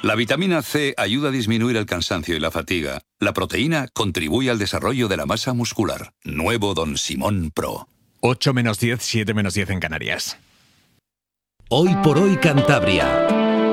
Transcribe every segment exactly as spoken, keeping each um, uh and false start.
La vitamina C ayuda a disminuir el cansancio y la fatiga. La proteína contribuye al desarrollo de la masa muscular. Nuevo Don Simón Pro. ocho menos diez, siete menos diez en Canarias. Hoy por hoy Cantabria.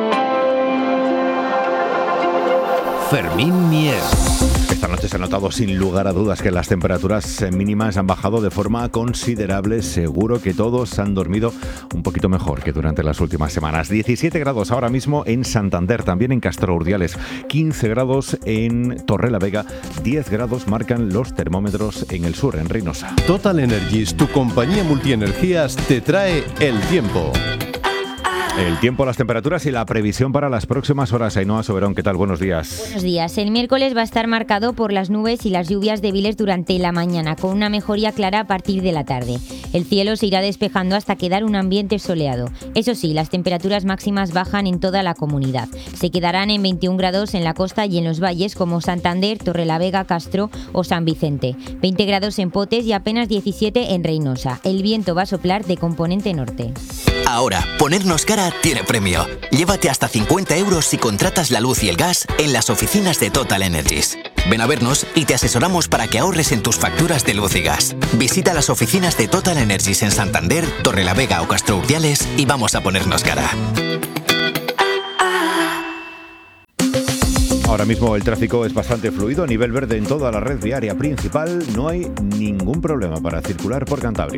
Fermín Mier. Esta noche se ha notado sin lugar a dudas que las temperaturas mínimas han bajado de forma considerable. Seguro que todos han dormido un poquito mejor que durante las últimas semanas. diecisiete grados ahora mismo en Santander, también en Castro Urdiales. quince grados en Torrelavega. diez grados marcan los termómetros en el sur, en Reynosa. Total Energies, tu compañía multienergías, te trae el tiempo. El tiempo, las temperaturas y la previsión para las próximas horas. Ainhoa Soberón, ¿qué tal? Buenos días. Buenos días. El miércoles va a estar marcado por las nubes y las lluvias débiles durante la mañana, con una mejoría clara a partir de la tarde. El cielo se irá despejando hasta quedar un ambiente soleado. Eso sí, las temperaturas máximas bajan en toda la comunidad. Se quedarán en veintiún grados en la costa y en los valles como Santander, Torrelavega, Castro o San Vicente. veinte grados en Potes y apenas diecisiete en Reynosa. El viento va a soplar de componente norte. Ahora, ponernos cara tiene premio. Llévate hasta cincuenta euros si contratas la luz y el gas en las oficinas de Total Energies. Ven a vernos y te asesoramos para que ahorres en tus facturas de luz y gas. Visita las oficinas de Total Energies en Santander, Torrelavega o Castro Urdiales y vamos a ponernos cara. Ahora mismo el tráfico es bastante fluido, a nivel verde en toda la red viaria principal. No hay ningún problema para circular por Cantabria.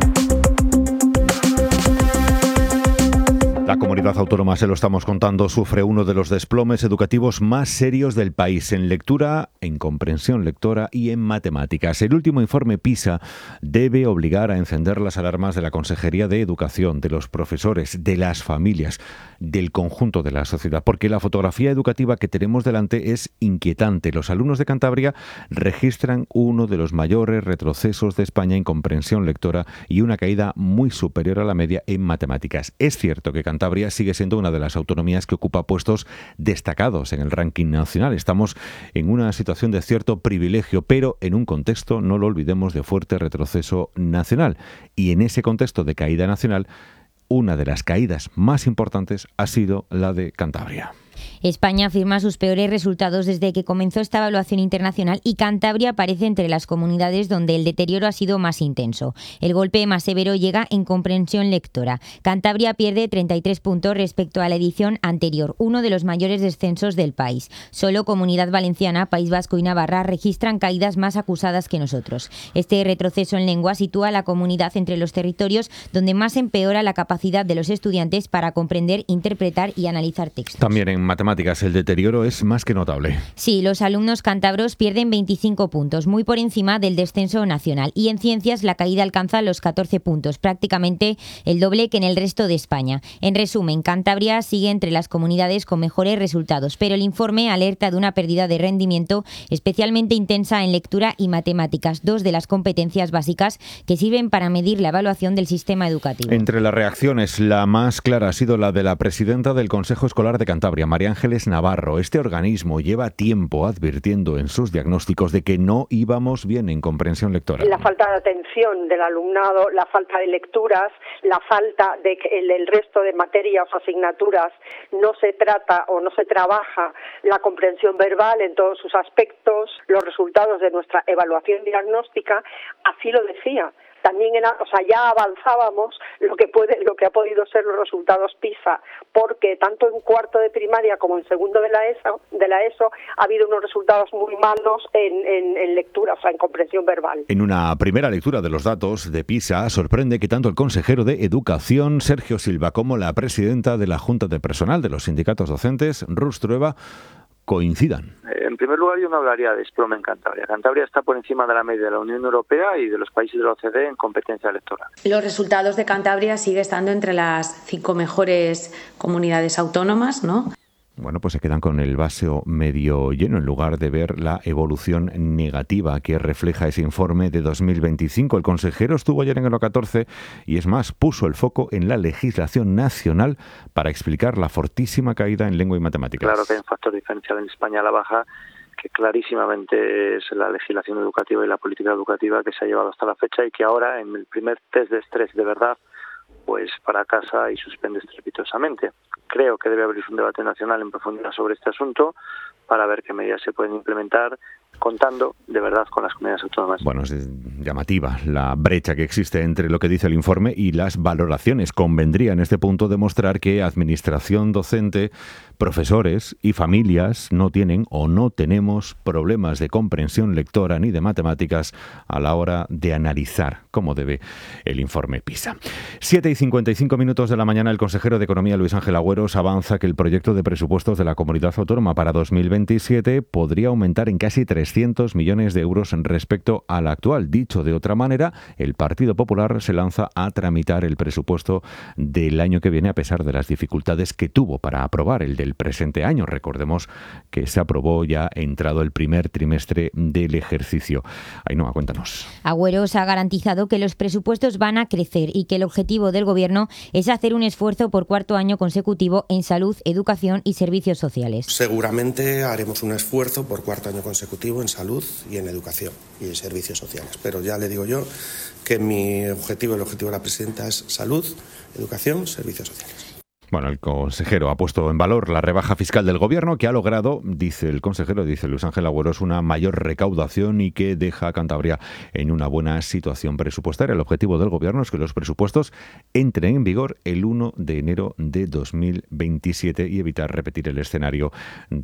La comunidad autónoma, se lo estamos contando, sufre uno de los desplomes educativos más serios del país en lectura, en comprensión lectora y en matemáticas. El último informe PISA debe obligar a encender las alarmas de la Consejería de Educación, de los profesores, de las familias, del conjunto de la sociedad, porque la fotografía educativa que tenemos delante es inquietante. Los alumnos de Cantabria registran uno de los mayores retrocesos de España en comprensión lectora y una caída muy superior a la media en matemáticas. Es cierto que Cantabria sigue siendo una de las autonomías que ocupa puestos destacados en el ranking nacional. Estamos en una situación de cierto privilegio, pero en un contexto, no lo olvidemos, de fuerte retroceso nacional. Y en ese contexto de caída nacional, una de las caídas más importantes ha sido la de Cantabria. España firma sus peores resultados desde que comenzó esta evaluación internacional y Cantabria aparece entre las comunidades donde el deterioro ha sido más intenso. El golpe más severo llega en comprensión lectora. Cantabria pierde treinta y tres puntos respecto a la edición anterior, uno de los mayores descensos del país. Solo Comunidad Valenciana, País Vasco y Navarra registran caídas más acusadas que nosotros. Este retroceso en lengua sitúa a la comunidad entre los territorios donde más empeora la capacidad de los estudiantes para comprender, interpretar y analizar textos. También en matemáticas el deterioro es más que notable. Sí, los alumnos cántabros pierden veinticinco puntos, muy por encima del descenso nacional. Y en ciencias la caída alcanza los catorce puntos, prácticamente el doble que en el resto de España. En resumen, Cantabria sigue entre las comunidades con mejores resultados, pero el informe alerta de una pérdida de rendimiento especialmente intensa en lectura y matemáticas, dos de las competencias básicas que sirven para medir la evaluación del sistema educativo. Entre las reacciones, la más clara ha sido la de la presidenta del Consejo Escolar de Cantabria, María Ángeles Navarro. Este organismo lleva tiempo advirtiendo en sus diagnósticos de que no íbamos bien en comprensión lectora. La falta de atención del alumnado, la falta de lecturas, la falta de que el, el resto de materias o asignaturas no se trata o no se trabaja la comprensión verbal en todos sus aspectos. Los resultados de nuestra evaluación diagnóstica así lo decía. También era, o sea, ya avanzábamos lo que puede, lo que ha podido ser los resultados PISA, porque tanto en cuarto de primaria como en segundo de la ESO, de la ESO ha habido unos resultados muy malos en, en, en lectura, o sea, en comprensión verbal. En una primera lectura de los datos de PISA, sorprende que tanto el consejero de Educación, Sergio Silva, como la presidenta de la Junta de Personal de los sindicatos docentes, Rus Trueba, coincidan. En primer lugar, yo no hablaría de desplome en Cantabria. Cantabria está por encima de la media de la Unión Europea y de los países de la O C D E en competencia lectora. Los resultados de Cantabria sigue estando entre las cinco mejores comunidades autónomas, ¿no? Bueno, pues se quedan con el vaso medio lleno en lugar de ver la evolución negativa que refleja ese informe de dos mil veinticinco. El consejero estuvo ayer en el O catorce y, es más, puso el foco en la legislación nacional para explicar la fortísima caída en lengua y matemáticas. Claro que hay un factor diferencial en España a la baja, que clarísimamente es la legislación educativa y la política educativa que se ha llevado hasta la fecha y que ahora, en el primer test de estrés de verdad, pues fracasa y suspende estrepitosamente. Creo que debe abrirse un debate nacional en profundidad sobre este asunto para ver qué medidas se pueden implementar, contando de verdad con las comunidades autónomas. Bueno, es llamativa la brecha que existe entre lo que dice el informe y las valoraciones. Convendría en este punto demostrar que administración docente, profesores y familias no tienen o no tenemos problemas de comprensión lectora ni de matemáticas a la hora de analizar cómo debe el informe PISA. siete y cincuenta y cinco minutos de la mañana, el consejero de Economía, Luis Ángel Agüeros, avanza que el proyecto de presupuestos de la Comunidad Autónoma para dos mil veintisiete podría aumentar en casi trescientos millones de euros respecto al actual. Dicho de otra manera, el Partido Popular se lanza a tramitar el presupuesto del año que viene a pesar de las dificultades que tuvo para aprobar el del presente año. Recordemos que se aprobó ya entrado el primer trimestre del ejercicio. Ainhoa, cuéntanos. Agüeros ha garantizado que los presupuestos van a crecer y que el objetivo del Gobierno es hacer un esfuerzo por cuarto año consecutivo en salud, educación y servicios sociales. Seguramente haremos un esfuerzo por cuarto año consecutivo en salud y en educación y en servicios sociales. Pero ya le digo yo que mi objetivo, el objetivo de la presidenta es salud, educación, servicios sociales. Bueno, el consejero ha puesto en valor la rebaja fiscal del Gobierno que ha logrado, dice el consejero, dice Luis Ángel Agüeros, una mayor recaudación y que deja a Cantabria en una buena situación presupuestaria. El objetivo del Gobierno es que los presupuestos entren en vigor el uno de enero de dos mil veintisiete y evitar repetir el escenario